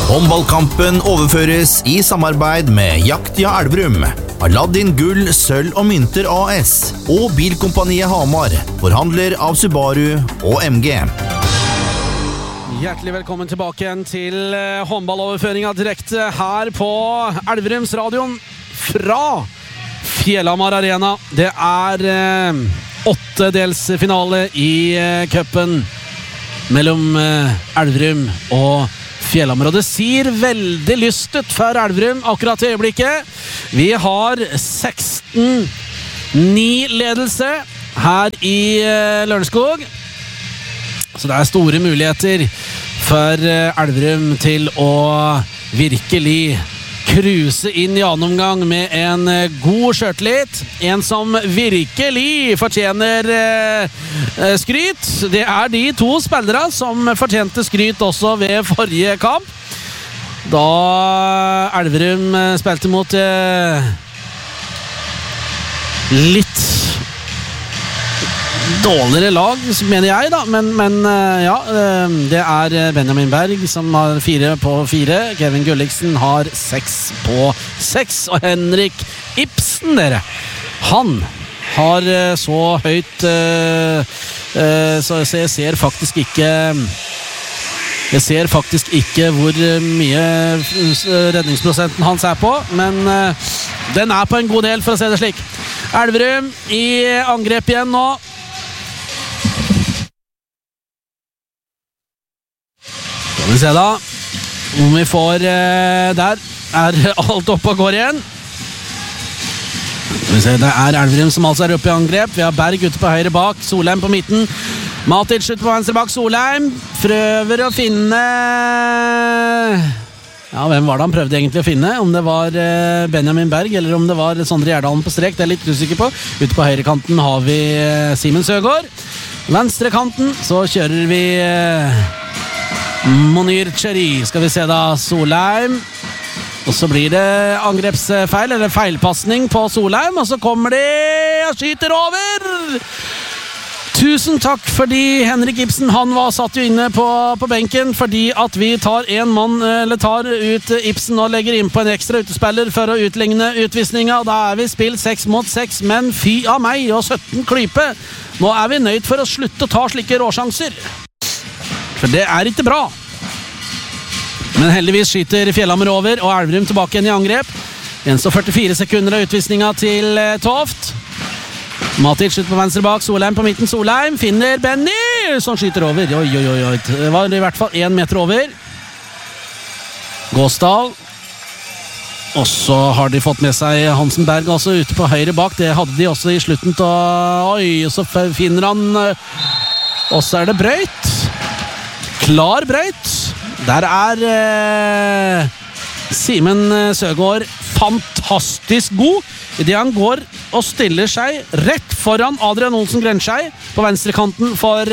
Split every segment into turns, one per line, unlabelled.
Håndballkampen overføres i samarbeid med Jaktia Elverum, Aladdin Gull, Sølv og Mynter AS og Bilkompaniet Hamar, forhandler av Subaru og MG.
Hjertelig velkommen tilbake igjen til håndballoverføringa direkte her på Elverumsradioen fra Fjellhamar Arena. Det er åttedelsfinale i cupen mellom Elverum og Fjellhamar, og det sier veldig lyst ut for Elverum akkurat i øyeblikket. Vi har 16-9 ledelse her i Lørenskog, så det er store muligheter for Elverum til å virkelig kruse inn i annen omgang med en god skjørtelit. En som virkelig fortjener skryt. Det er de to spillere som fortjente skryt også ved forrige kamp. Da Elverum spilte mot litt dårligere lag, mener jeg da, men ja, det er Benjamin Berg som har 4 på 4, Kevin Gulliksen har 6 på 6, og Henrik Ibsen, han har så høyt, så jeg ser faktisk ikke hvor mye redningsprosenten hans er på, men den er på en god del, for å se det slik. Elverum i angrep igjen nå. Skal vi se da om vi får der er alt oppe og går igjen. Skal vi se, det er Elverum som altså er oppe i angrep. Vi har Berg ute på høyre bak, Solheim på midten, Matic ute på venstre bak. Solheim prøver å finne, ja, hvem var det han prøvde egentlig å finne? Om det var Benjamin Berg eller om det var Sondre Gjerdalen på strek, det er jeg litt usikker på. Ute på høyre kanten har vi Simen Søgaard. Venstre kanten så kjører vi Monir Cheri, skal vi se da, Solheim, og så blir det angrepsfeil, eller feilpassning på Solheim, og så kommer de og skyter over. Tusen takk fordi Henrik Ibsen, han var satt jo inne på benken, fordi at vi tar en mann, eller tar ut Ibsen og legger inn på en ekstra utespiller for å utligne utvisninga. Da er vi spilt 6 mot 6, men fy av meg og 17 klype. Nå er vi nøyd for å slutte å ta slike råsjanser. For det er ikke bra. Men heldigvis skyter Fjellhamar over, og Elverum tilbake igjen i angrep. 1:44 sekunder av utvisninga til Toft. Matic ut på venstre bak, Solheim på midten. Solheim finner Benny, som skyter over. Oi. Det var i hvert fall 1 meter over. Gåsdal. Og så har de fått med seg Hansen Berg også ute på høyre bak. Det hadde de også i slutten til... Oi, og så finner han... Og så er det brøyt. Klar brøyt. Der er Simen Søgaard fantastisk god i det han går og stiller seg rett foran Adrian Olsen Grenskjei på venstrekanten for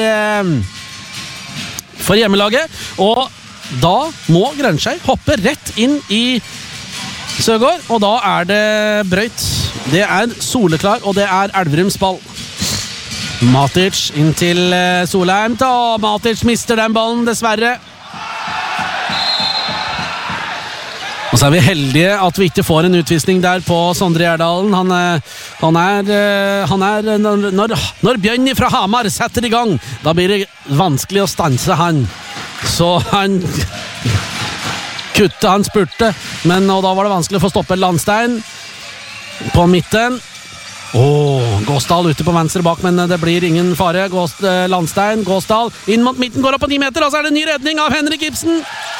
hjemmelaget, og da må Grenskjei hoppe rett inn i Søgaard, og da er det brøyt. Det er soleklar, og det er Elverums ball. Matic inn til Solheim. Matic mister den ballen, dessverre. Og så er vi heldige at vi ikke får en utvisning der på Sondre Gjerdalen. Når Bjørn fra Hamar setter i gang, da blir det vanskelig å stanse han. Så han spurte, men da var det vanskelig å få stoppe Landstein på midten. Gåsdal ute på venstre bak, men det blir ingen fare. Landstein, Gåsdal inn mot midten, går opp på 9 meter, og så er det en ny redning av Henrik Ibsen.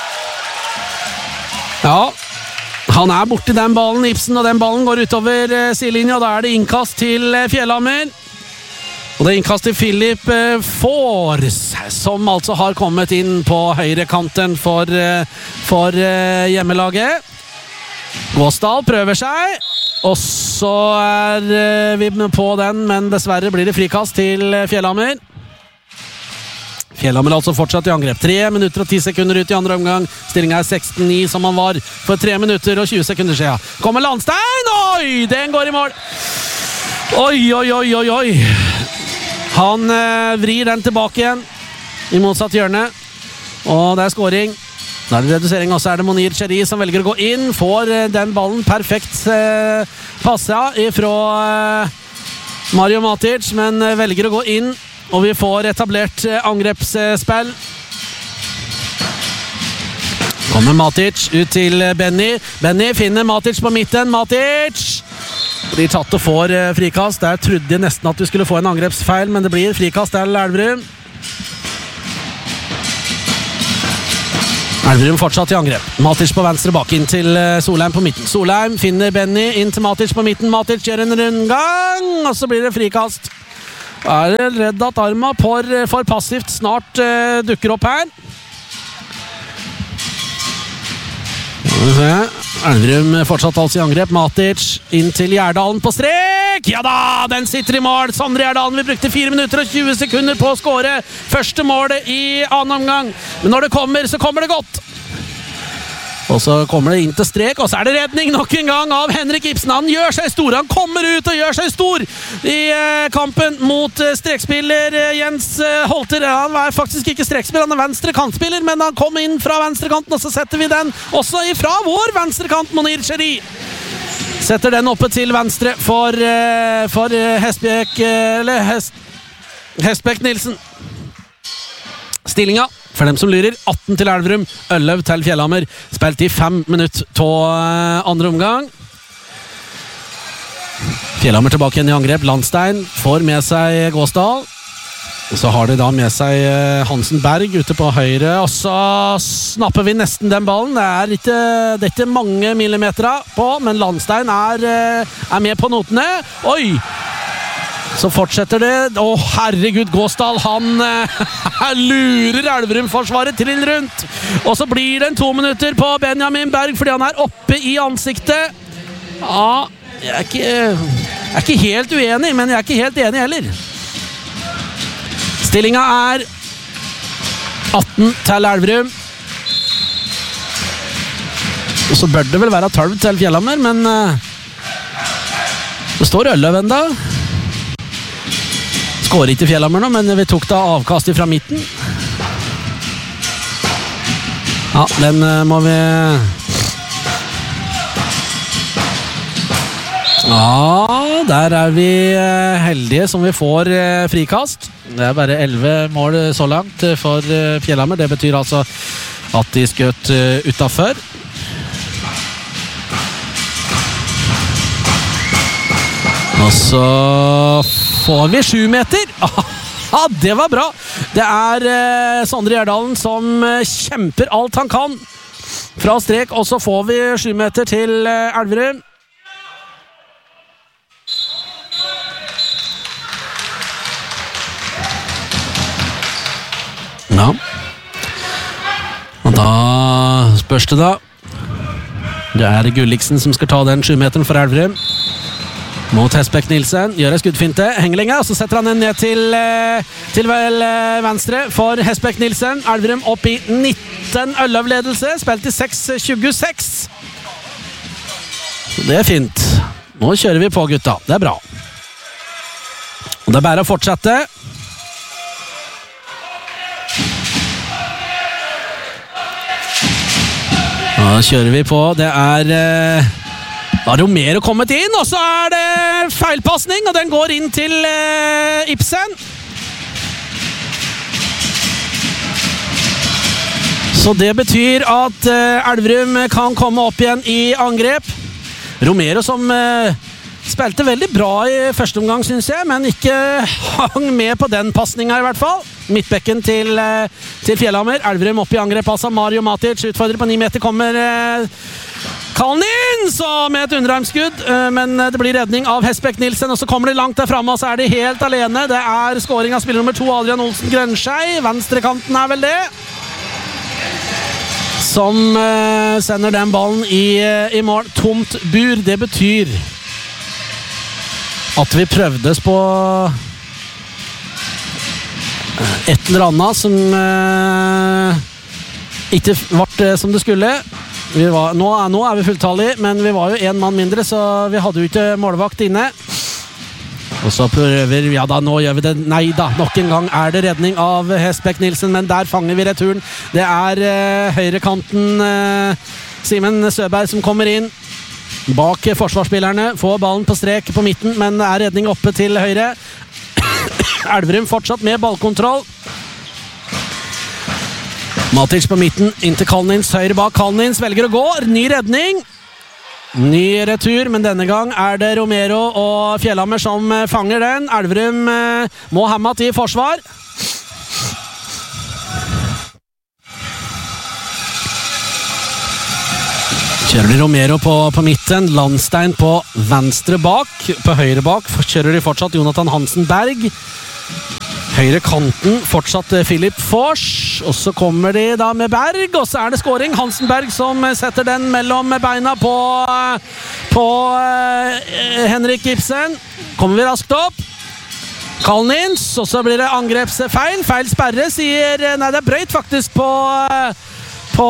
Ja, han er borti den ballen, Ibsen, og den ballen går utover sidelinja, og da er det innkast til Fjellhamar. Og det er innkast til Philip Fors, som altså har kommet inn på høyre kanten for hjemmelaget. Gåsdal prøver seg, og så er vi på den, men dessverre blir det frikast til Fjellhamar. Fjellhamar altså fortsatt i angrep. 3 minutter og 10 sekunder ut i andre omgang. Stillingen er 16-9 som han var for 3 minutter og 20 sekunder siden. Kommer Landstein! Oi, den går i mål! Oi. Han vrir den tilbake igjen i motsatt hjørne. Og det er scoring. Da er det redusering, og så er det Monir Cheri som velger å gå inn, får den ballen perfekt passet fra Mario Matic, men velger å gå inn, og vi får etablert angrepsspill. Kommer Matic ut til Benny. Benny finner Matic på midten. Matic blir tatt og får frikast. Der trodde jeg nesten at vi skulle få en angrepsfeil, men det blir frikast til Elverum. Elverum fortsatt i angrep. Matic på venstre bak inn til Solheim på midten. Solheim finner Benny inn til Matic på midten. Matic gjør en rundgang, og så blir det frikast. Er det redd at Arma for passivt snart dukker opp her. Elverum fortsatt altså i angrep. Matic inn til Gjerdalen på strek. Ja da, den sitter i mål. Sondre Gjerdalen, vi brukte 4 minutter og 20 sekunder på å skåre første målet i annen omgang. Men når det kommer, så kommer det godt. Og så kommer det inn til strek, og så er det redning nok en gang av Henrik Ibsen. Han gjør seg stor, han kommer ut og gjør seg stor i kampen mot strekspiller Jens Holter. Han er faktisk ikke strekspiller, han er venstre kantspiller, men han kom inn fra venstre kanten, og så setter vi den også ifra vår venstre kant, Monir Cheri. Setter den oppe til venstre for Hestbekk Nilsen. Stillinga for dem som lurer, 18 til Elverum, 11 til Fjellhammer. Spilt i 5 minutter til andre omgang. Fjellhammer tilbake igjen i angrep. Landstein får med seg Gåsdal. Og så har de da med seg Hansen Berg ute på høyre, og så snapper vi nesten den ballen. Det er ikke mange millimeter på, men Landstein er med på notene. Oi! Så fortsetter det. Å, herregud, Gåsdal, han lurer Elverum-forsvaret trill rundt. Og så blir det en 2 minutter på Benjamin Berg, fordi han er oppe i ansiktet. Ja, jeg er ikke helt uenig, men jeg er ikke helt enig heller. Stillinga er 18 til Elverum. Og så bør det vel være 12 til Fjellhammer, men det står 11 enda. Skårer ikke Fjellhammer nå, men vi tok da avkast fra midten. Ja, den må vi... Ja, der er vi heldige som vi får frikast. Det er bare 11 mål så langt for Fjellhammer. Det betyr altså at de skjøt utenfor. Og så får vi 7 meter. Ja, det var bra. Det er Sondre Gjerdalen som kjemper alt han kan fra strek, og så får vi 7 meter til Elverum. Ja. Og da spørs det da. Det er Gulliksen som skal ta den 7 meteren for Elverum. Mot Hestbekk Nilsen, gjør en skuddfinte, henger lenge, og så setter han den ned til venstre for Hestbekk Nilsen. Elverum opp i 19-11-ledelse, spilt i 6-26. Det er fint. Nå kjører vi på, gutta. Det er bra. Og det er bare å fortsette. Nå kjører vi på. Det er... Da har Romero kommet inn, og så er det feilpassning, og den går inn til Ibsen. Så det betyr at Elverum kan komme opp igjen i angrep. Romero som spilte veldig bra i første omgang, synes jeg, men ikke hang med på den passningen i hvert fall. Midtbekken til Fjellhammer. Elverum opp i angrep, altså Mario Matic utfordrer på 9 meter, kommer... Kalnin, så med et underarmskudd, men det blir redning av Hestbekk Nilsen, og så kommer de langt der fremme, og så er de helt alene. Det er scoring av spiller nummer 2, Adrian Olsen Grønskjei. Venstrekanten er vel det. Som sender den ballen i mål. Tomt bur, det betyr at vi prøvdes på et eller annet som ikke ble som det skulle. Nå er vi fulltallige, men vi var jo en mann mindre, så vi hadde jo ikke målvakt inne. Og så prøver, ja da, nå gjør vi det, nei da, nok en gang er det redning av Hesbæk Nilsen, men der fanger vi returen. Det er høyrekanten Simen Søberg som kommer inn bak forsvarsspillerne, får ballen på strek på midten, men er redning oppe til høyre. Elverum fortsatt med ballkontroll. Matic på midten, inn til Kalnins, høyre bak Kalnins, velger å gå, ny redning. Ny retur, men denne gang er det Romero og Fjellhammer som fanger den. Elverum må hammet i forsvar. Kjører de Romero på midten, Landstein på venstre bak, på høyre bak kjører de fortsatt Jonathan Hansen Berg. Høyre kanten, fortsatt Philip Fors, og så kommer de da med Berg, og så er det scoring. Hansenberg som setter den mellom beina på Henrik Ibsen. Kommer vi raskt opp. Kalnins, og så blir det angrepsfeil. Feil sperre, sier... Nei, det er brøyt faktisk på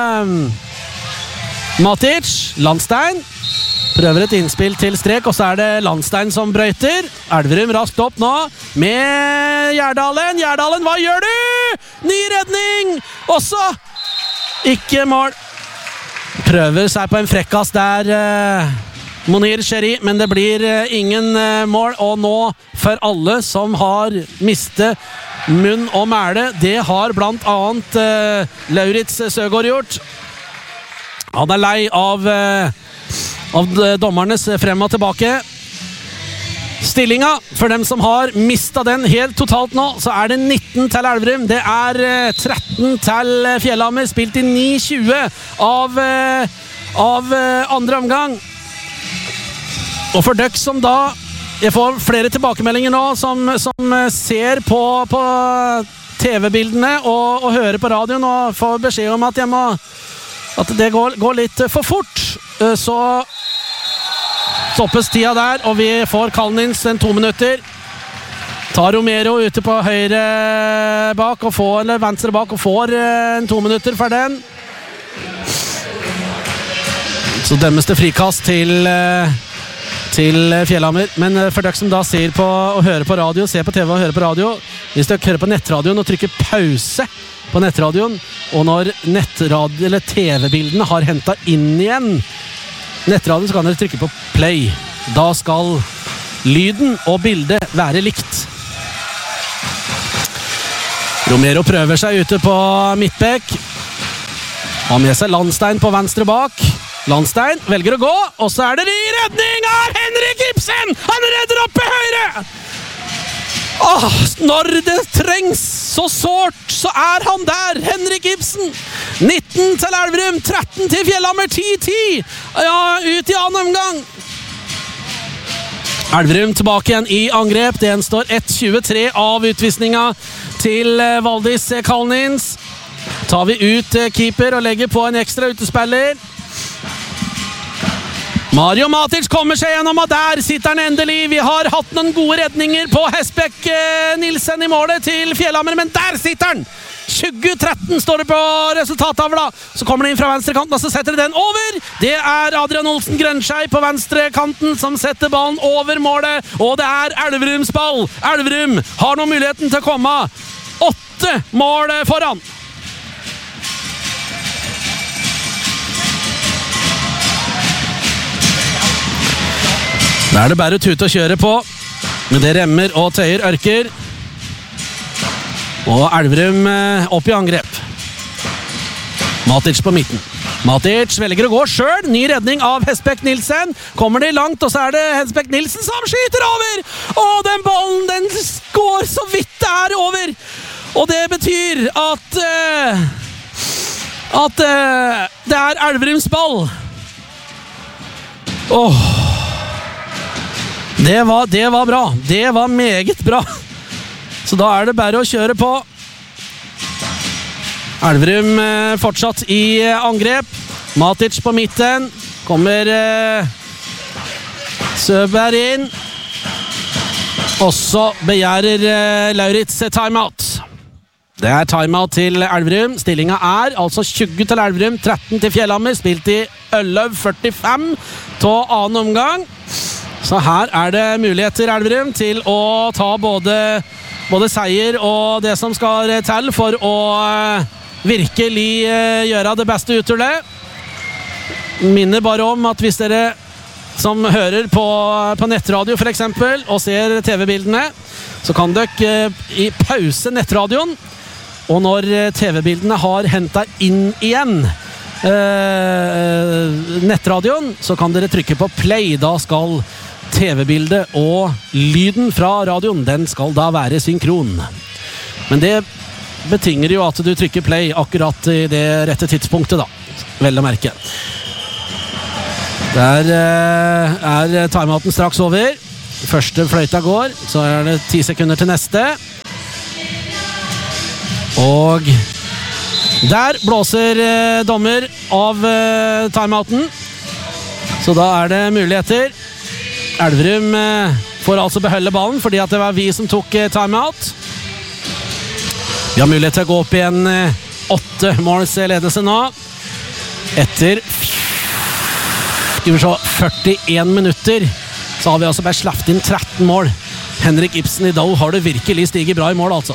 Matic. Landstein prøver et innspill til strek, og så er det Landstein som brøyter. Elverum raskt opp nå med Gjerdalen. Gjerdalen, hva gjør du? Ny redning! Også ikke mål. Prøver seg på en frekkas der Monir Sherry, men det blir ingen mål. Og nå for alle som har mistet munn og mæle, det har blant annet Lauritz Søgaard gjort. Han er lei av dommernes frem og tilbake. Stillinga, for dem som har mistet den helt totalt nå, så er det 19 til Elverum. Det er 13 til Fjellhammer, spilt i 9-20 av andre omgang. Og for dere som da, jeg får flere tilbakemeldinger nå, som ser på TV-bildene og hører på radioen og får beskjed om at det går litt for fort, så stoppes tida der, og vi får Kalnins 2 minutter. Tar Romero ute på høyre bak eller venstre bak og får 2 minutter for den. Så dømmes det frikast til Fjellhammer. Men for dere som da ser på og hører på radio, ser på TV og hører på radio, hvis dere hører på nettradioen og trykker pause på nettradioen, og når nettradio eller TV-bildene har hentet inn igjen nettradioen, så kan dere trykke på play. Da skal lyden og bildet være likt. Romero prøver seg ute på midtbekk. Har med seg Landstein på venstre bak. Landstein velger å gå, og så er det redning av Henrik Ibsen! Han redder opp i høyre! Når det trengs så sårt, så er han der, Henrik Ibsen. 19 til Elverum, 13 til Fjellhammer, 10-10. Ja, ut i annen omgang. Elverum tilbake igjen i angrep. Det står 1-23 av utvisninga til Valdis Kalnins. Tar vi ut keeper og legger på en ekstra utespiller. Mario Matic kommer seg gjennom, og der sitter han endelig. Vi har hatt noen gode redninger på Hesbæk Nilsen i målet til Fjellhammer, men der sitter han! 2013 står det på resultattavla. Så kommer det inn fra venstre kanten, og så setter de den over. Det er Adrian Olsen Grønskjei på venstre kanten som setter ballen over målet, og det er Elverums ball. Elverum har nå muligheten til å komme 8 mål foran. Da er det bare tut å kjøre på, men det remmer og tøyer ørker. Og Elverum opp i angrep. Matic på midten. Matic velger å gå selv. Ny redning av Hesbæk Nilsen. Kommer de langt, og så er det Hesbæk Nilsen som skyter over! Og den ballen, den går så vidt det er over! Og det betyr at det er Elverums ball. Det var bra. Det var meget bra. Så da er det bare å kjøre på. Elverum fortsatt i angrep. Matic på midten. Kommer Søberg inn. Og så begjærer Lauritz timeout. Det er timeout til Elverum. Stillinga er altså 20 til Elverum, 13 til Fjellhammer. Spilt i 11:45 til annen omgang. Så her det muligheter, Elverum, til å ta både seier og det som skal til for å virkelig gjøre det beste ut av det. Minner bare om at hvis dere som hører på nettradio for eksempel, og ser TV-bildene, så kan dere i pause nettradioen, og når TV-bildene har hentet inn igjen nettradioen, så kan dere trykke på play. Da skal TV-bildet og lyden fra radioen, den skal da være synkron. Men det betinger jo at du trykker play akkurat i det rette tidspunktet da, vel å merke. Der timeouten straks over. Første fløyta går, så det 10 sekunder til neste. Og der blåser dommer av timeouten. Så da det muligheter. Elverum får altså beholde ballen, fordi at det var vi som tok timeout. Vi har mulighet til å gå opp i en 8 måls ledelse nå. Etter 41 minutter så har vi altså bare slappet inn 13 mål. Henrik Ibsen i dag har det virkelig stiget bra i mål, altså.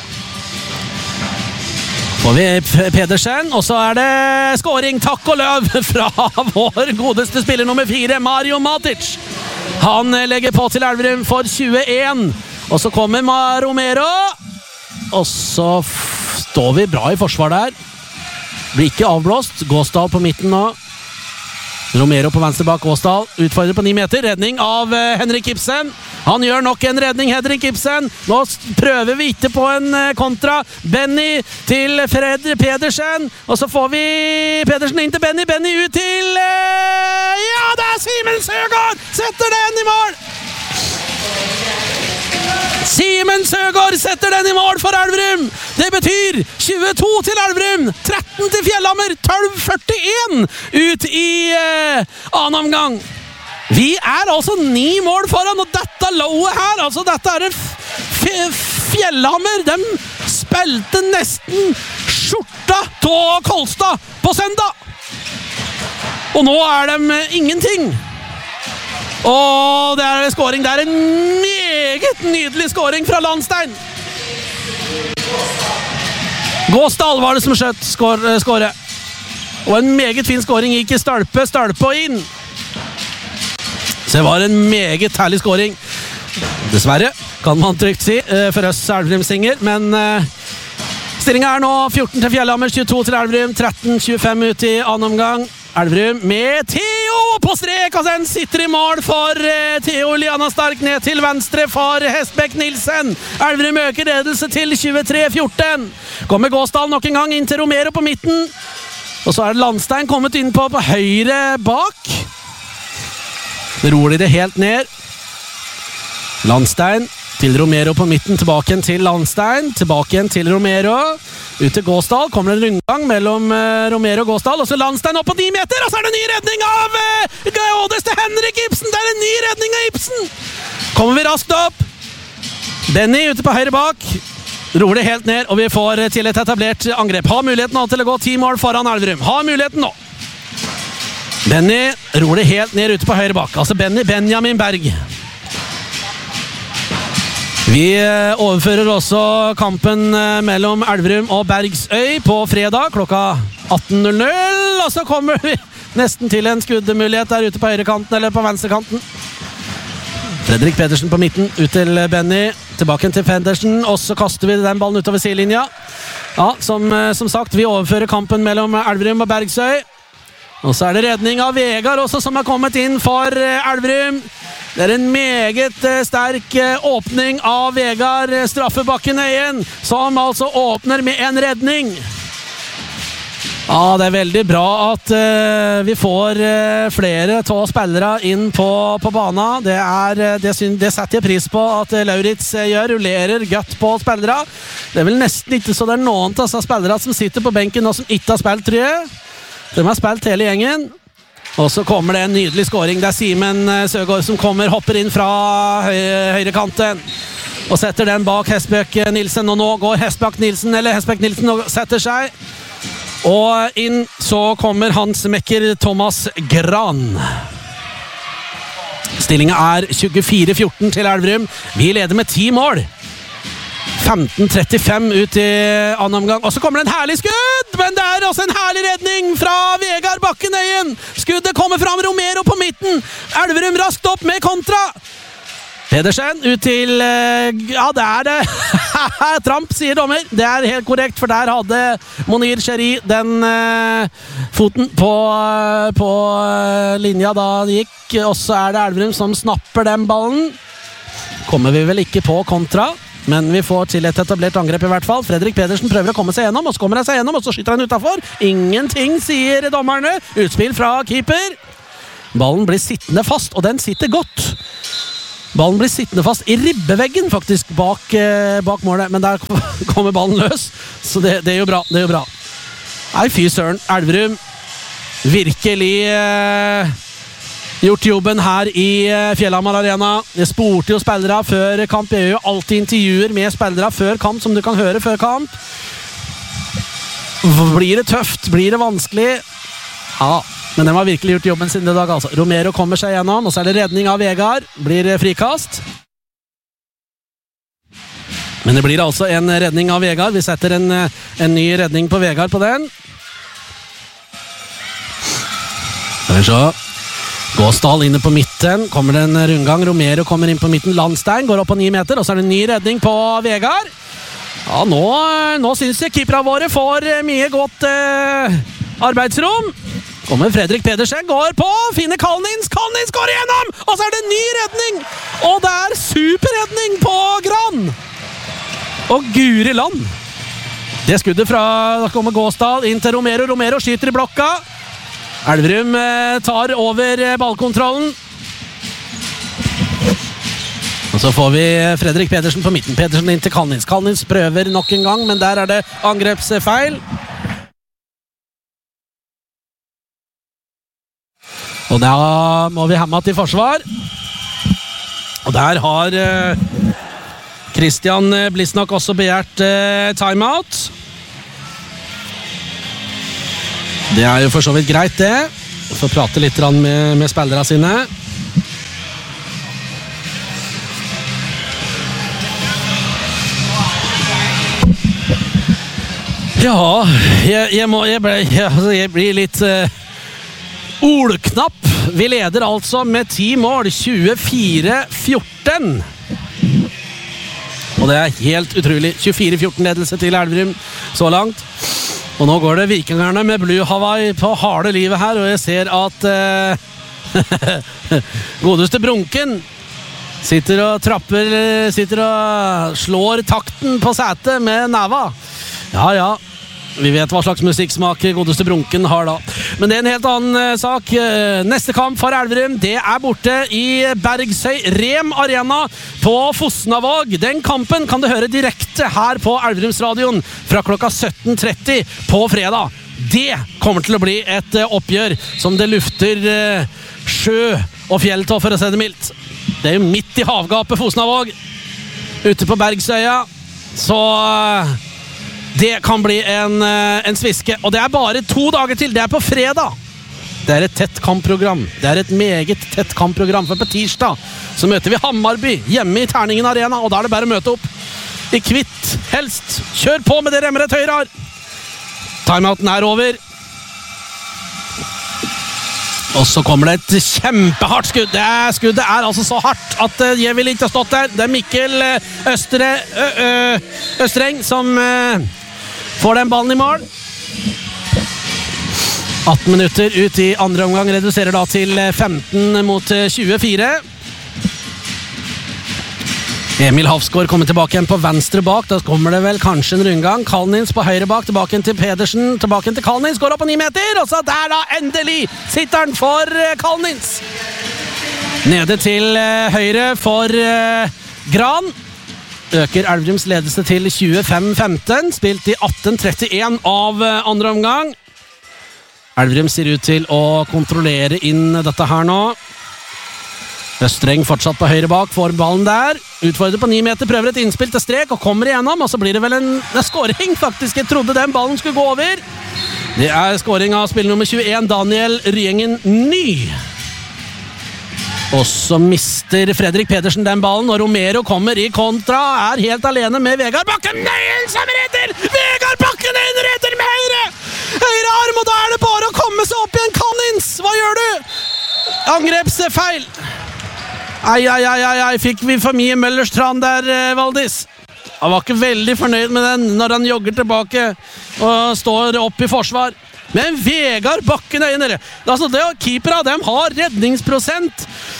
Får vi Pedersen, og så det scoring, takk og løv, fra vår godeste spiller nummer 4, Mario Matic. Han legger på til Elverum for 21, og så kommer Romero, og så står vi bra i forsvar der. Blir ikke avblåst, Gåsdal på midten nå. Romero på venstre bak Gåsdal, utfordrer på 9 meter, redning av Henrik Ibsen. Han gjør nok en redning, Henrik Ibsen. Nå prøver vi ikke på en kontra. Benny til Pedersen, og så får vi Pedersen inn til Benny, Benny ut til ja, det Simen Søgaard! Setter den i mål! Simen Søgaard setter den i mål for Elverum. Det betyr 22 til Elverum, 13 til Fjellhammer, 12:41 ut i annen omgang. Vi altså 9 mål foran, og dette lowet her, altså dette Fjellhammer, de spilte nesten skjorta til Kolstad på søndag. Og nå de ingenting. Og det scoring, det en meget nydelig scoring fra Landstein. Gåsdal var det som skjøtt skåre. Og en meget fin scoring, gikk i stolpe og inn. Så det var en meget herlig scoring. Dessverre, kan man trygt si, for oss Elverum-singer, men stillingen nå 14 til Fjellhammer, 22 til Elverum, 13:25 ut i annen omgang. Elverum med Theo på strek, og den sitter i mål for Theo Liana Stark, ned til venstre for Hestbæk Nilsen. Elverum øker ledelse til 23-14. Kommer Gåsdal nok en gang inn til Romero på midten, og så Landstein kommet inn på høyre bak. Rolig det helt ned. Landstein til Romero på midten, tilbake igjen til Landstein, tilbake igjen til Romero. Ut til Gåsdal, kommer en rundgang mellom Romero og Gåsdal, og så Landstein opp på 9 meter, og så det en ny redning av godeste Henrik Ibsen. Det en ny redning av Ibsen. Kommer vi raskt opp. Benny ute på høyre bak. Roer det helt ned, og vi får til et etablert angrep. Har muligheten nå til å gå 10 mål foran Elverum. Har muligheten nå. Benny roer det helt ned ute på høyre bak. Altså Benjamin Berg. Vi overfører også kampen mellom Elverum og Bergsøy på fredag klokka 18:00, og så kommer vi nesten til en skuddemulighet der ute på høyrekanten eller på venstrekanten. Fredrik Pedersen på midten, ut til Benny, tilbake til Pedersen, og så kaster vi den ballen utover sidelinja. Ja, som sagt, vi overfører kampen mellom Elverum og Bergsøy. Og så det redning av Vegard også, som har kommet inn for Elverum. Det en meget sterk åpning av Vegard Straffebakken-Øyen, som altså åpner med en redning. Ja, det veldig bra at vi får flere av spillere inn på bana. Det setter jeg pris på at Lauritz gjør, rullerer godt på spillere. Det vel nesten ikke så det noen av disse spillere som sitter på benken og som ikke har spilt, tror jeg. De har spilt hele gjengen. Og så kommer det en nydelig scoring. Det Simen Søgaard som hopper inn fra høyrekanten og setter den bak Hestbæk Nilsen. Og nå går Hestbæk Nilsen og setter seg. Og inn så kommer hans mekker Thomas Gran. Stillingen er 24-14 til Elverum. Vi leder med 10 mål. 15-35 ut i annen omgang. Og så kommer det en herlig skudd, men det er også en herlig redning fra Vegard Bakkenøyen. Skuddet kommer fram, Romero på midten. Elverum raskt opp med kontra. Pedersen ut til ja, det er det. Tramp, sier dommer. Det er helt korrekt, for der hadde Monir Cheri den foten på linja da det gikk. Og så er det Elverum som snapper den ballen. Kommer vi vel ikke på kontra, men vi får til et etablert angrep i hvert fall. Fredrik Pedersen prøver å komme seg gjennom, og så kommer han seg gjennom, og så skyter han utenfor. Ingenting, sier dommerne. Utspill fra keeper. Ballen blir sittende fast, og den sitter godt. Ballen blir sittende fast i ribbeveggen faktisk bak målet, men der kommer ballen løs, så det er jo bra, det er jo bra. Nei, fy søren, Elverum virkelig gjort jobben her i Fjellhamar Arena. Det spurte jo spillere før kamp, jeg gjør jo alltid intervjuer med spillere før kamp, som du kan høre før kamp. Blir det tøft? Blir det vanskelig? Ja, men de har virkelig gjort jobben sin i dag, altså. Romero kommer seg gjennom, og så er det redning av Vegard. Blir frikast. Men det blir altså en redning av Vegard. Vi setter en ny redning på Vegard på den. Skal vi se. Gåsdal inne på midten. Kommer det en rundgang. Romero kommer inn på midten. Landstein går opp på 9 meter, og så er det en ny redning på Vegard. Ja, nå synes jeg keeperne våre får mye godt arbeidsrom. Kommer Fredrik Pedersen, går på, finner Kalnins går igjennom, og så er det en ny redning, og det er superredning på Gran. Og Guri land. Det skuddet fra, da kommer Gåsdal inn til Romero, Romero skyter i blokka. Elverum tar over ballkontrollen. Og så får vi Fredrik Pedersen på midten, Pedersen inn til Kalnins. Kalnins prøver nok en gang, men der er det angrepsfeil. Og da må vi hemme til forsvar. Og der har Christian Blisnak også begjært timeout. Det er jo for så vidt greit det. Få prate litt med spillere sine. Ja, jeg blir litt ordknapp. Vi leder altså med 10 mål, 24-14. Og det er helt utrolig. 24-14 ledelse til Elverum så langt. Og nå går det vikingerne med Blue Hawaii på harde livet her, og jeg ser at godeste Brunken sitter og slår takten på setet med neva. Ja. Vi vet hva slags musikksmak godeste Brunken har da. Men det er en helt annen sak. Neste kamp for Elverum, det er borte i Bergsøy Rem Arena på Fosnavåg. Den kampen kan du høre direkte her på Elverumsradioen fra klokka 17:30 på fredag. Det kommer til å bli et oppgjør som det lufter sjø og fjell til, for å si det mildt. Det er jo midt i havgapet Fosnavåg, ute på Bergsøya, så det kan bli en sviske, og det er bare 2 dager til. Det er på fredag. Det er et tett kampprogram. Det er et meget tett kampprogram, for på tirsdag så møter vi Hammarby hjemme i Terningen Arena, og da er det bare å møte opp i kvitt, helst. Kjør på med det remmer et høyre har. Timeouten er over. Og så kommer det et kjempehardt skudd. Det skuddet er altså så hardt at jeg vil ikke ha stått der. Det er Mikkel Østreng som får den ballen i mål. 18 minutter ut i andre omgang, reduserer da til 15 mot 24. Emil Hafsgaard kommer tilbake igjen på venstre bak. Da kommer det vel kanskje en rundgang. Kalnins på høyre bak, tilbake til Pedersen, tilbake til Kalnins, går opp på 9 meter, og så der da endelig sitter han for Kalnins. Nede til høyre for Gran. Øker Elverums ledelse til 25-15, spilt i 18-31 av andre omgang. Elverum ser ut til å kontrollere inn dette her nå. Østreng fortsatt på høyre bak, får ballen der. Utfordrer på 9 meter, prøver et innspill til strek og kommer igjennom, og så blir det vel en skåring faktisk. Jeg trodde den ballen skulle gå over. Det er skåring av spiller nummer 21, Daniel Ryengen Ny. Og så mister Fredrik Pedersen den ballen, og Romero kommer i kontra, er helt alene med Vegard Bakken Nøyen som redder! Vegard Bakken Nøyen redder med høyre arm, og da er det bare å komme seg opp igjen, Cannins! Hva gjør du? Angrepsfeil! Ai, fikk vi for mye Møllerstrand der, Valdis? Han var ikke veldig fornøyd med den når han jogger tilbake og står opp i forsvar. Men Vegard Bakken Nøyen, altså det keepere, de har redningsprosent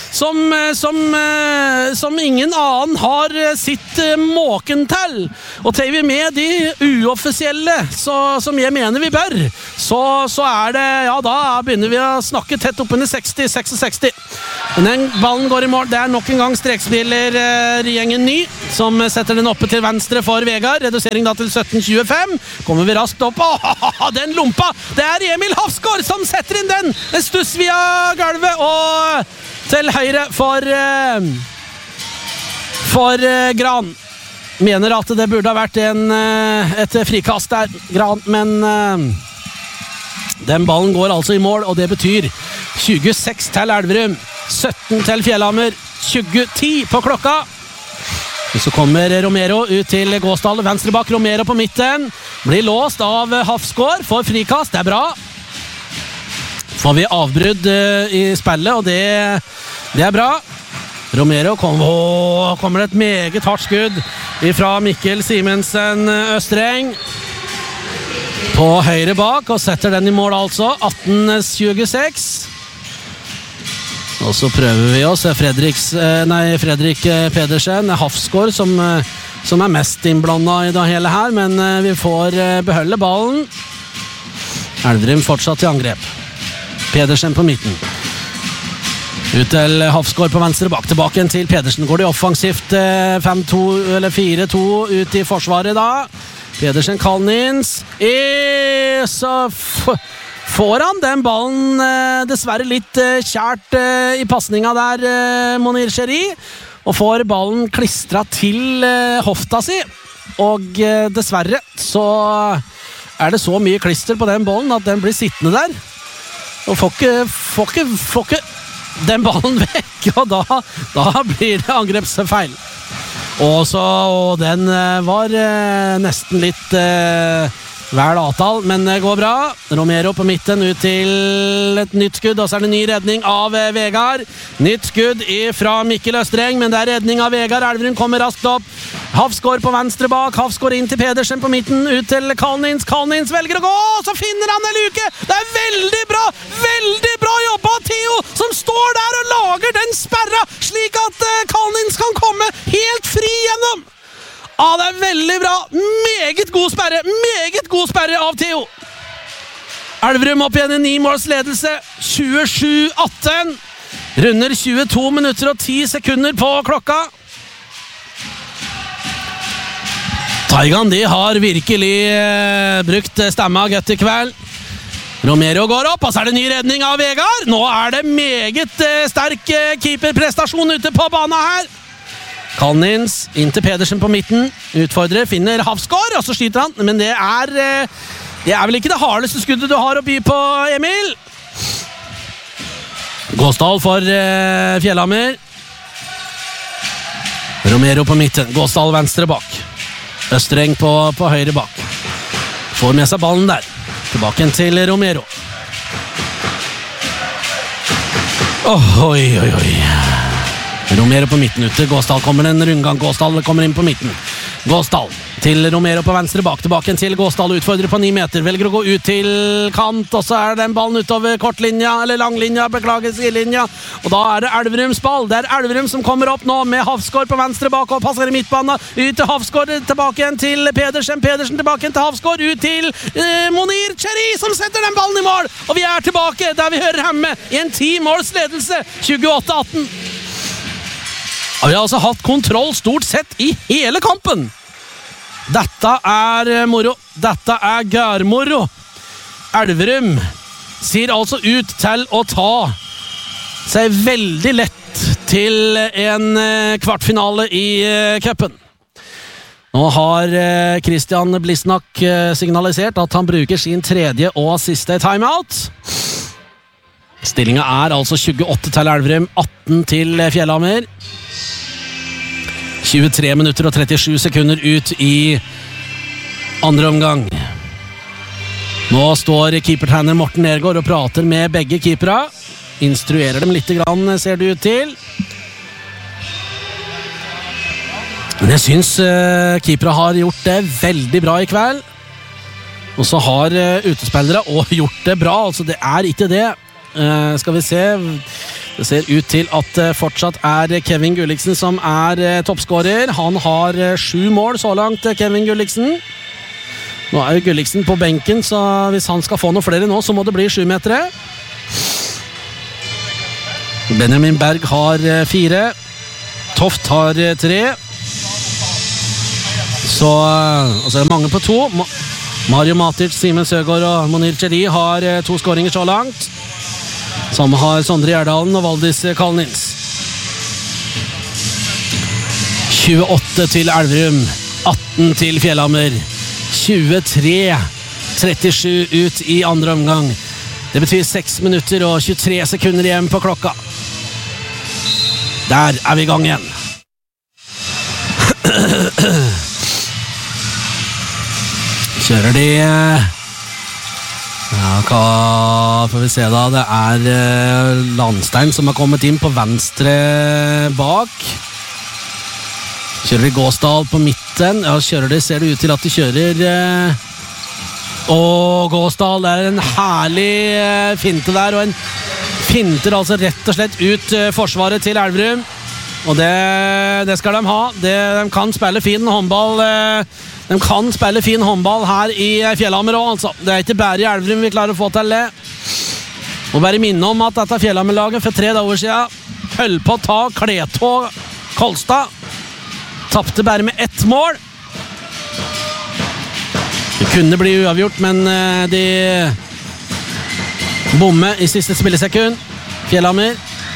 som ingen annen har sitt måken til. Og tar vi med de uoffisielle, som jeg mener vi bør, så er det, ja, da begynner vi å snakke tett oppunder 60-66. Men den ballen går i mål. Det er nok en gang strekspiller gjengen Ny, som setter den oppe til venstre for Vegard. Redusering da til 17-25. Kommer vi raskt opp. Den lompa! Det er Emil Hafsgaard som setter inn den! En stuss via gulvet, og til høyre for Gran. Mener at det burde ha vært et frikast der, Gran, men den ballen går altså i mål, og det betyr 26 til Elverum, 17 til Fjellhammer, 20-10 på klokka. Så kommer Romero ut til Gåsdal, venstre bak, Romero på midten, blir låst av Hafsgaard, får frikast, det er bra. Får vi avbrudd i spillet, og det er bra. Romero kommer det et meget hardt skudd fra Mikkel Simensen Østreng på høyre bak, og setter den i mål altså, 18-26. Og så prøver vi å se Fredrik Pedersen, Hafsgaard som er mest innblandet i det hele her, men vi får beholde ballen. Elverum fortsatt i angrep. Pedersen på midten. Ut til Hafsgaard på venstre bak. Tilbake igjen til Pedersen. Går det offensivt 5-2 eller 4-2 ut i forsvaret da. Pedersen Cannins. Så får han den ballen dessverre litt kjært i passninga der, Monir Cheri. Og får ballen klistret til hofta si. Og dessverre så er det så mye klister på den ballen at den blir sittende der. Og får ikke den ballen vekk, og da blir det angrepsfeil. Og den var nesten litt vel avtall, men det går bra. Romero på midten ut til et nytt skudd, og så er det ny redning av Vegard. Nytt skudd fra Mikkel Østreng, men det er redning av Vegard. Elverum kommer raskt opp. Hafsgaard på venstre bak, Hafsgaard inn til Pedersen på midten, ut til Cannins. Cannins velger å gå, så finner han en luke! Det er veldig bra jobba av Theo, som står der og lager den sperra, slik at Cannins kan komme helt fri gjennom. Det er veldig bra, meget god sperre av Theo. Elverum opp igjen i 9 måls ledelse, 27-18, runder 22 minutter og 10 sekunder på klokka. Taigan, de har virkelig brukt stemma godt i kveld. Romero går opp, og så er det ny redning av Vegard. Nå er det meget sterk keeperprestasjon ute på banen her. Cannins inn til Pedersen på midten, utfordrer, finner Hafsgaard, og så skyter han, men det er vel ikke det hardeste skuddet du har å by på, Emil. Gåsdal for Fjellhammer. Romero på midten, Gåsdal venstre bak. Østreng på høyre bak. Får med seg ballen der. Tilbake til Romero. Oi. Romero på midten ute. Gåsdal kommer en rundgang. Gåsdal kommer inn på midten. Gåsdal til Romero på venstre bak. Tilbake til Gåsdal. Utfordrer på 9 meter. Velger å gå ut til kant, og så er den ballen utover kortlinja, eller langlinja, beklager, sidelinja. Og da er det Elverums ball. Det er Elverum som kommer opp nå med Hafsgaard på venstre bak og passer i midtbanen. Ut til Hafsgaard, tilbake igjen til Pedersen. Pedersen tilbake igjen til Hafsgaard. Ut til Monir Cheri, som setter den ballen i mål. Og vi er tilbake der vi hører hjemme i en 10 måls ledelse. 28-18. Og vi har altså hatt kontroll stort sett i hele kampen. Dette er moro. Dette er gørmoro. Elverum ser altså ut til å ta seg veldig lett til en kvartfinale i cupen. Nå har Christian Blisnak signalisert at han bruker sin tredje og siste timeout. Stillingen altså 28 til Elverum, 18 til Fjellhammer. 23 minutter og 37 sekunder ut i andre omgang. Nå står keepertrener Morten Nergård og prater med begge keepere. Instruerer dem litt grann, ser det ut til. Men jeg synes keepere har gjort det veldig bra i kveld. Og så har utespillere også gjort det bra, altså det ikke det. Skal vi se, det ser ut til at fortsatt Kevin Gulliksen som toppskårer. Han har 7 mål så langt, Kevin Gulliksen. Nå jo Gulliksen på benken, så hvis han skal få noe flere nå, så må det bli 7 metere. Benjamin Berg har 4, Toft har 3. Så det mange på 2. Mario Matic, Simen Søgaard og Monir Cheri har 2 skåringer så langt. Samme har Sondre Gjerdalen og Valdis Kalnins. 28 til Elverum, 18 til Fjellhammer. 23-37 ut i andre omgang. Det betyr 6 minutter og 23 sekunder igjen på klokka. Der vi i gang igjen. Kjører de... Ja, hva får vi se da? Det Landstein som har kommet inn på venstre bak. Kjører de Gåsdal på midten. Ja, ser det ut til at de kjører Gåsdal, det en herlig finte der, og en finter altså rett og slett ut forsvaret til Elverum. Og det skal de ha. De kan spille fin håndball. De kan spille fin håndball her i Fjellhammer også, altså. Det ikke bare i Elverum vi klarer å få til det. Og bare minne om at dette Fjellhammer-laget for 3 dager siden høll på å ta Kletå Kolstad. Tappte bare med 1 mål. Det kunne bli uavgjort, men de bomme i siste spillesekund. Fjellhammer.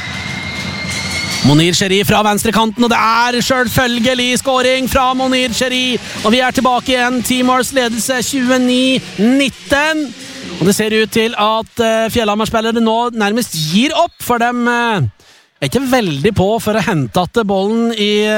Monir Cheri fra venstrekanten, og det selvfølgelig skåring fra Monir Cheri, og vi tilbake igjen. 10 måls ledelse, 29-19, og det ser ut til at Fjellhammer-spillere nå nærmest gir opp, for dem ikke veldig på for å hente at bollen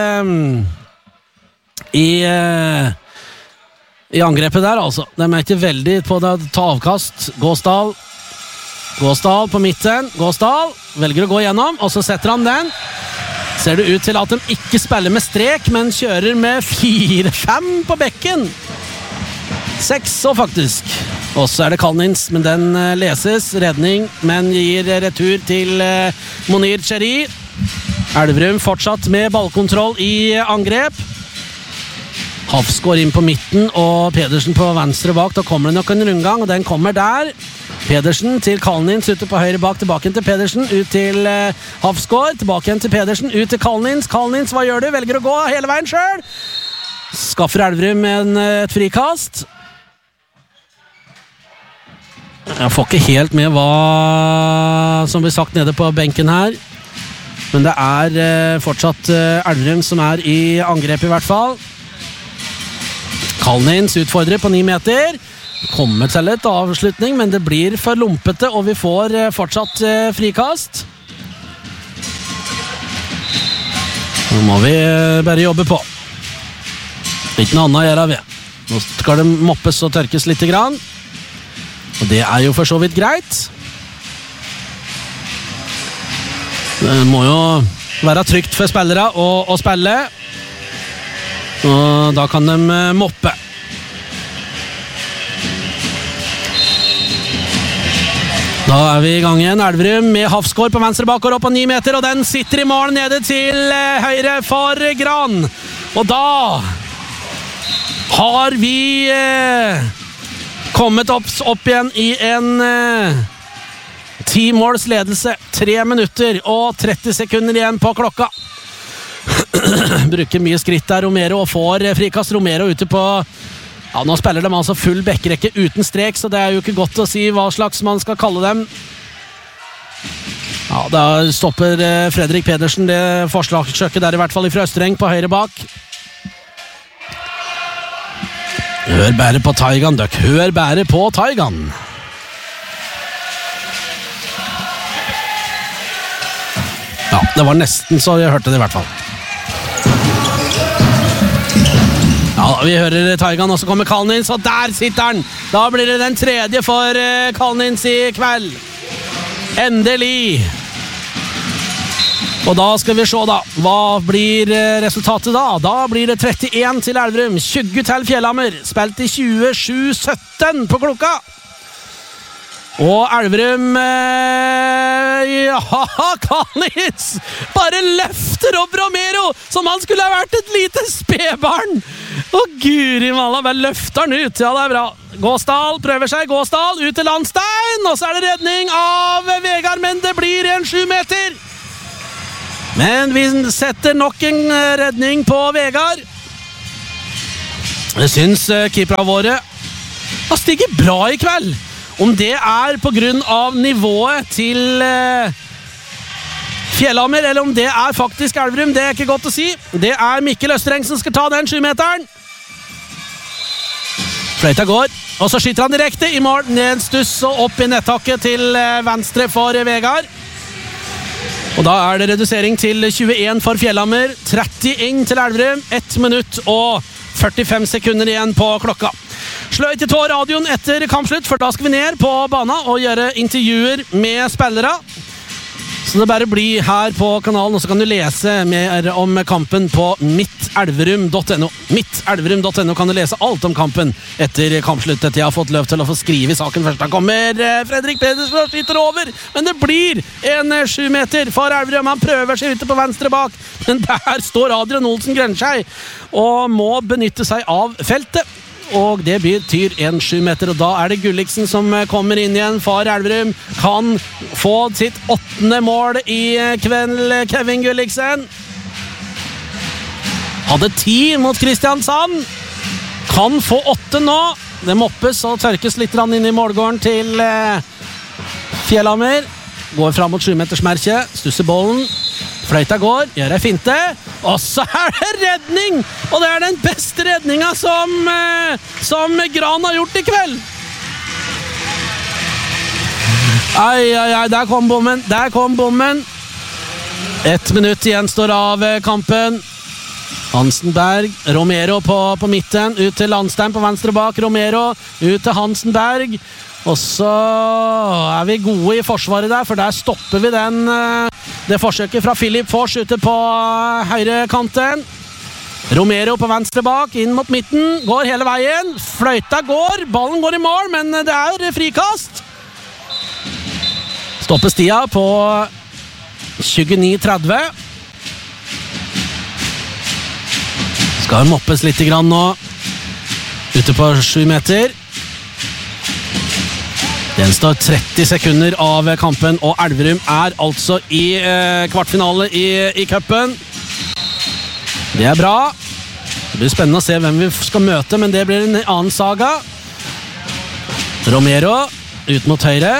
i angrepet der, altså. De ikke veldig på å ta avkast. Gåsdal på midten. Gåsdal velger å gå gjennom, og så setter han den. Ser det ut til at de ikke spiller med strek, men kjører med 4-5 på bekken. 6 så faktisk. Og så det Kalnins, men den leses. Redning, men gir retur til Monir Cheri. Elverum fortsatt med ballkontroll i angrep. Hafsgaard inn på midten, og Pedersen på venstre bak. Da kommer det nok en rundgang, og den kommer der. Pedersen til Kalnins, ute på høyre bak, tilbake igjen til Pedersen, ut til Hafsgaard, tilbake igjen til Pedersen, ut til Kalnins. Kalnins, hva gjør du? Velger å gå hele veien selv. Skaffer Elverum et frikast. Jeg får ikke helt med hva som blir sagt nede på benken her, men det fortsatt Elverum som i angrep i hvert fall. Kalnins utfordrer på 9 meter. Kommer til et avslutning, men det blir for lumpete, og vi får fortsatt frikast. Nå må vi bare jobbe på. Ikke noe annet å gjøre ved. Nå skal det moppes og tørkes litt grann, og det jo for så vidt greit. Det må jo være trygt for spillere å spille, og da kan de moppe. Da vi i gang igjen. Elverum med Hafsgaard på venstre bakgård opp på 9 meter, og den sitter i mål nede til høyre for Gran. Og da har vi kommet opp igjen i en 10 måls ledelse. 3 minutter og 30 sekunder igjen på klokka. Bruker mye skritt der, Romero, og får frikast. Romero ute på... Ja, nå spiller de altså full bekkerekke uten strek, så det jo ikke godt å si hva slags man skal kalle dem. Ja, da stopper Fredrik Pedersen det forslagsøket der, i hvert fall fra Østreng på høyre bak. Hør bare på Taigan, døkk. Hør bare på Taigan. Ja, det var nesten så jeg hørte det i hvert fall. Ja, vi hører Taigan, og så kommer Kalnins, og der sitter han! Da blir det den tredje for Kalnins i kveld. Endelig! Og da skal vi se da, hva blir resultatet da? Da blir det 31 til Elverum, 20 til Fjellhammer, spilt i 27-17 på klokka. Og Elverum, Kalnitz, bare løfter opp Romero, som han skulle ha vært et lite spebarn. Og Guri Malla, bare løfter han ut, ja det er bra. Gåsdal prøver seg, Gåsdal ut til Landstein, og så er det redning av Vegard, men det blir en 7 meter. Men vi setter nok en redning på Vegard. Jeg synes keeperne våre har stiget bra i kveld. Om det er på grunn av nivået til Fjellhammer, eller om det er faktisk Elverum, det er ikke godt å si. Det er Mikkel Østreng som skal ta den 7-meteren. Fløyta går, og så skyter han direkte i mål. Ned en stuss og opp i nettakket til venstre for Vegard. Og da er det redusering til 21 for Fjellhammer, 31 til Elverum, 1 minutt og 45 sekunder igjen på klokka. Slå ikke tå radioen etter kampslutt, for da skal vi ned på banen og gjøre intervjuer med spillere. Så det bare blir her på kanalen, og så kan du lese mer om kampen på mittelverum.no. Mittelverum.no kan du lese alt om kampen etter kampsluttet. Jeg har fått løp til å få skrive i saken først. Da kommer Fredrik Pedersen og skyter over, men det blir en 7 meter for Elverum. Han prøver seg ute på venstre bak, men der står Adrian Olsen Grønskjei og må benytte seg av feltet. Og det betyr en 7 meter, og da er det Gulliksen som kommer inn igjen for Elverum. Kan få sitt 8. mål i kveld, Kevin Gulliksen. Hadde 10 mot Kristiansand. Kan få 8 nå. Det moppes og tørkes litt inn i målgården til Fjellhammer. Går frem mot 7-metersmerket, stusser bollen. Fløyta går, gjør ei finte, og så er det redning! Og det er den beste redninga som Gran har gjort i kveld. Ai, der kom bommen. 1 minutt igjen står av kampen. Hansenberg, Romero på midten, ut til Landstein på venstre bak, Romero, ut til Hansenberg. Og så er vi gode i forsvaret der, for der stopper vi det forsøket fra Philip Fors ute på høyre kanten. Romero på venstre bak, inn mot midten, går hele veien. Fløyta går, ballen går i mål, men det er frikast. Stopper stia på 29:30. Skal moppes litt grann nå. Ute på 7 meter. Den står 30 sekunder av kampen, og Elverum er altså i kvartfinale i cupen. Det er bra. Det blir spennende å se hvem vi skal møte, men det blir en annen saga. Romero ut mot høyre.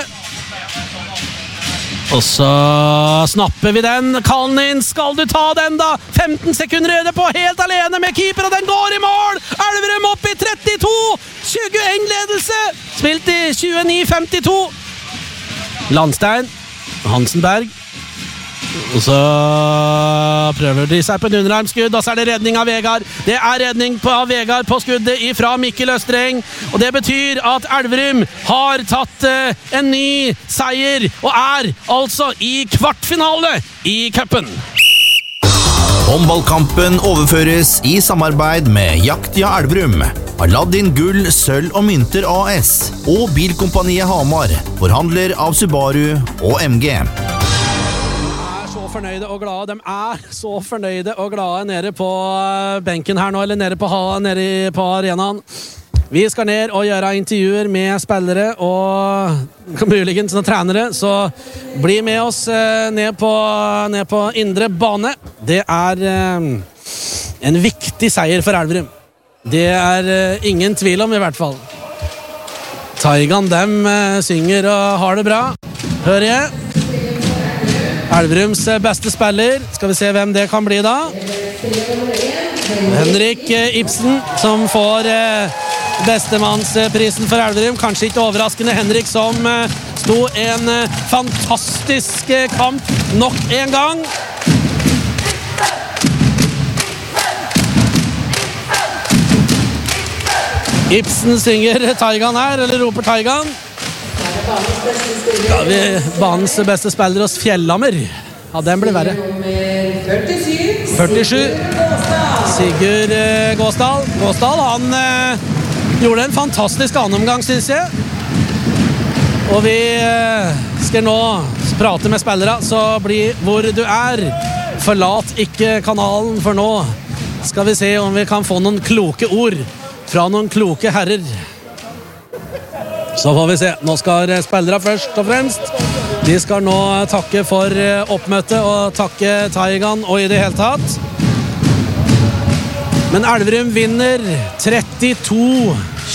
Og så snapper vi den. Kalnin, skal du ta den da? 15 sekunder er det på, helt alene med keeper, og den går i mål! Elverum opp i 32! 21-ledelse! Spilt i 29-52. Landstein, Hansenberg. Og så prøver de seg på en underarmskudd, og så er det redning av Vegard. Det er redning av Vegard på skuddet fra Mikkel Østreng, og det betyr at Elverum har tatt en ny seier, og er altså i kvartfinale i cupen.
Håndballkampen overføres i samarbeid med Jaktia Elverum, Aladdin Gull, Sølv og Mynter AS og Bilkompaniet Hamar, forhandler av Subaru og MG.
Fornøyde og glade. De er så fornøyde og glade nede på benken her nå, eller nede på arenaen. Vi skal ned og gjøre intervjuer med spillere og muligens noen trenere, så bli med oss ned på indre bane. Det er en viktig seier for Elverum. Det er ingen tvil om, i hvert fall. Taigan, dem synger og har det bra, hører jeg. Elverums beste spiller. Skal vi se hvem det kan bli da. Henrik Ibsen, som får Bestemannsprisen for Elverum. Kanskje ikke overraskende Henrik, som sto en fantastisk kamp nok en gang. Ibsen synger Taigan her, eller roper Taigan. Da har vi banens beste spiller hos Fjellhammer. Ja, den blir verre. 47. Sigurd Gåsdal. Gåsdal, han gjorde en fantastisk annenomgang, synes jeg. Og vi skal nå prate med spillere, så bli hvor du er. Forlat ikke kanalen, for nå skal vi se om vi kan få noen kloke ord fra noen kloke herrer. Så får vi se. Nå skal spillere først og fremst. De skal nå takke for oppmøtet og takke Taigan og i det hele tatt. Men Elverum vinner 32